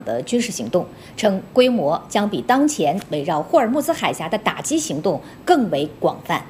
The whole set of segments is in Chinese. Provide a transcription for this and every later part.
的军事行动，称规模将比当前围绕霍尔木兹海峡的打击行动更为广泛。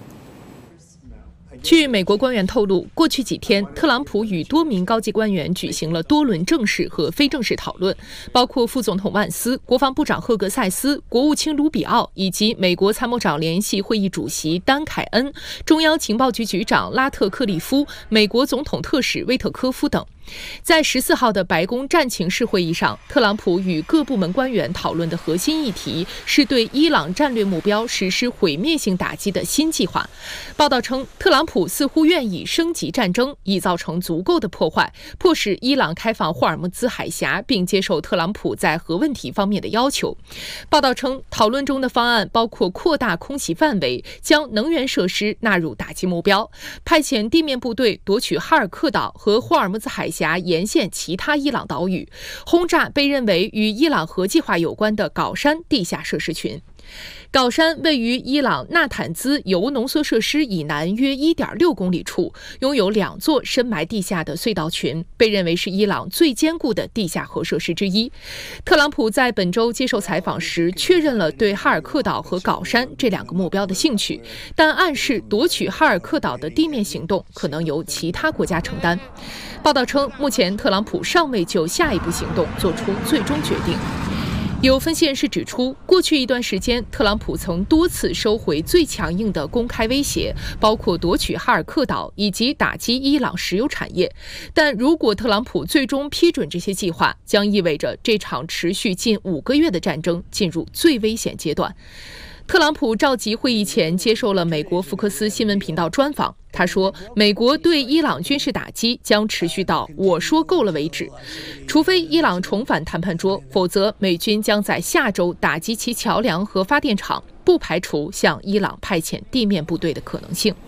据美国官员透露，过去几天，特朗普与多名高级官员举行了多轮正式和非正式讨论，包括副总统万斯、国防部长赫格塞斯、国务卿卢比奥以及美国参谋长联席会议主席丹凯恩、中央情报局局长拉特克利夫、美国总统特使威特科夫等。在14号的白宫战情室会议上，特朗普与各部门官员讨论的核心议题是对伊朗战略目标实施毁灭性打击的新计划。报道称，特朗普似乎愿意升级战争，以造成足够的破坏，迫使伊朗开放霍尔木兹海峡，并接受特朗普在核问题方面的要求。报道称，讨论中的方案包括扩大空袭范围，将能源设施纳入打击目标，派遣地面部队夺取哈尔克岛和霍尔木兹海峡沿线其他伊朗岛屿，轰炸被认为与伊朗核计划有关的镐山地下设施群。镐山位于伊朗纳坦兹铀浓缩设施以南约 1.6 公里处，拥有2座深埋地下的隧道群，被认为是伊朗最坚固的地下核设施之一。特朗普在本周接受采访时确认了对哈尔克岛和镐山这2个目标的兴趣，但暗示夺取哈尔克岛的地面行动可能由其他国家承担。报道称，目前特朗普尚未就下一步行动做出最终决定。有分析人士指出，过去一段时间，特朗普曾多次收回最强硬的公开威胁，包括夺取哈尔克岛以及打击伊朗石油产业。但如果特朗普最终批准这些计划，将意味着这场持续近5个月的战争进入最危险阶段。特朗普召集会议前接受了美国福克斯新闻频道专访，他说，美国对伊朗军事打击将持续到我说够了为止，除非伊朗重返谈判桌，否则美军将在下周打击其桥梁和发电厂，不排除向伊朗派遣地面部队的可能性。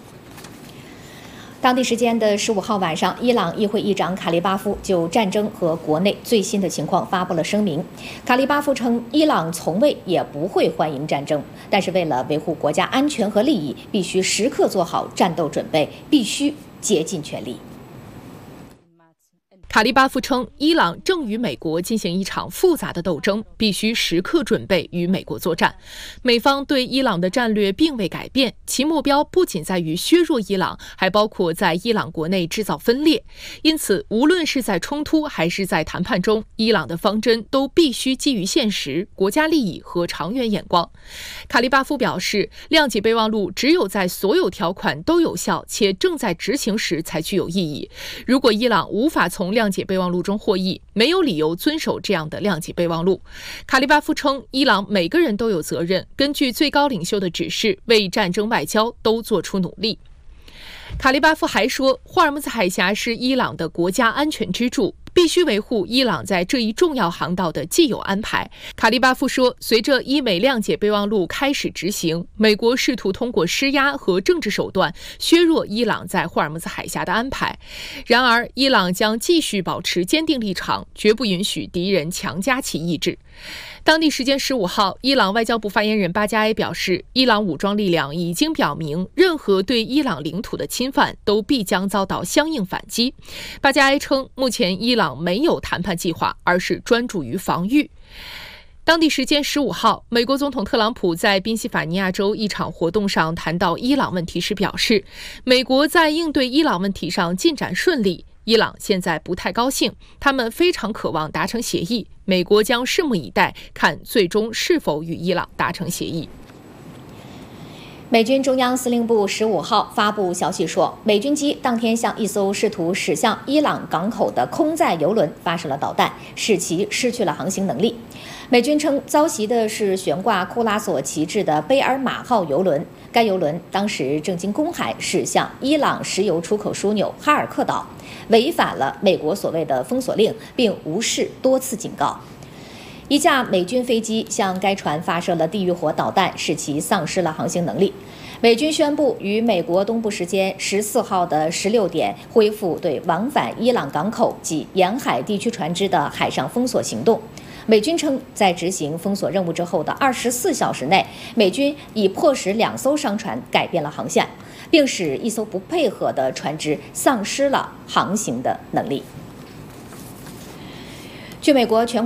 当地时间的15号晚上，伊朗议会议长卡利巴夫就战争和国内最新的情况发布了声明。卡利巴夫称，伊朗从未也不会欢迎战争，但是为了维护国家安全和利益，必须时刻做好战斗准备，必须竭尽全力。 卡利巴夫称，伊朗正与美国进行一场复杂的斗争，必须时刻准备与美国作战。美方对伊朗的战略并未改变，其目标不仅在于削弱伊朗，还包括在伊朗国内制造分裂。因此，无论是在冲突还是在谈判中，伊朗的方针都必须基于现实、国家利益和长远眼光。卡利巴夫表示，谅解备忘录只有在所有条款都有效且正在执行时才具有意义。如果伊朗无法从谅解备忘录中获益，没有理由遵守这样的谅解备忘录。卡利巴夫称，伊朗每个人都有责任，根据最高领袖的指示，为战争外交都做出努力。卡利巴夫还说，霍尔木兹海峡是伊朗的国家安全支柱，必须维护伊朗在这一重要航道的既有安排。卡利巴夫说，随着伊美谅解备忘录开始执行，美国试图通过施压和政治手段削弱伊朗在霍尔木兹海峡的安排。然而，伊朗将继续保持坚定立场，绝不允许敌人强加其意志。当地时间15号，伊朗外交部发言人巴加埃表示，伊朗武装力量已经表明，任何对伊朗领土的侵犯都必将遭到相应反击。巴加埃称，目前伊朗没有谈判计划，而是专注于防御。当地时间15号，美国总统特朗普在宾夕法尼亚州一场活动上谈到伊朗问题时表示，美国在应对伊朗问题上进展顺利，伊朗现在不太高兴，他们非常渴望达成协议，美国将拭目以待，看最终是否与伊朗达成协议。 美军中央司令部15号发布消息说，美军机当天向一艘试图驶向伊朗港口的空载油轮发射了导弹，使其失去了航行能力。美军称，遭袭的是悬挂库拉索旗帜的贝尔马号油轮，该油轮当时正经公海驶向伊朗石油出口枢纽哈尔克岛，违反了美国所谓的封锁令，并无视多次警告。一架美军飞机向该船发射了地狱火导弹，使其丧失了航行能力。美军宣布于美国东部时间14号的16点恢复对往返伊朗港口及沿海地区船只的海上封锁行动。美军称，在执行封锁任务之后的24小时内，美军已迫使2艘商船改变了航线，并使一艘不配合的船只丧失了航行的能力。 据美国全